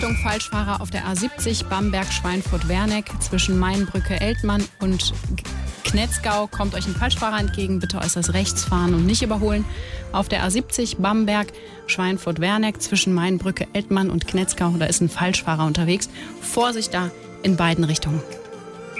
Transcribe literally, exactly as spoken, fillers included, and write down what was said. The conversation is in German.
Falschfahrer auf der A siebzig Bamberg-Schweinfurt-Werneck zwischen Mainbrücke-Eltmann und Knetzgau. Kommt euch ein Falschfahrer entgegen, bitte äußerst rechts fahren und nicht überholen. Auf der A siebzig Bamberg-Schweinfurt-Werneck zwischen Mainbrücke-Eltmann und Knetzgau, da ist ein Falschfahrer unterwegs. Vorsicht da in beiden Richtungen.